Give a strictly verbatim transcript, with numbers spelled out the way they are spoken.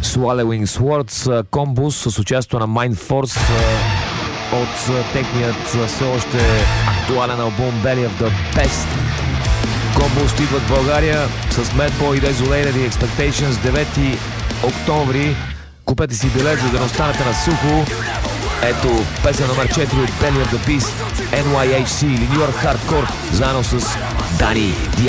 Swallowing Swords, Комбус с участието на Mind Force от техният все още актуален албум Belly of the Best. Комбус идват в България с Madboy, Desolated и Expectations девети октомври. Купете си билет, за да не останете на сухо. Ето песен номер четири от Belly of the Beast, Ен Уай Ейч Си или New York Hardcore, заедно с Дани.